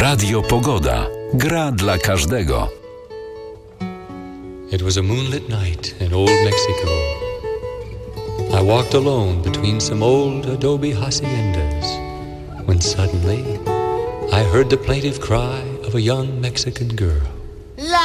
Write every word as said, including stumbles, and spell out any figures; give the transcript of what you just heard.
Radio Pogoda. Gra dla każdego. It was a moonlit night in old Mexico. I walked alone between some old adobe haciendas when suddenly I heard the plaintive cry of a young Mexican girl. La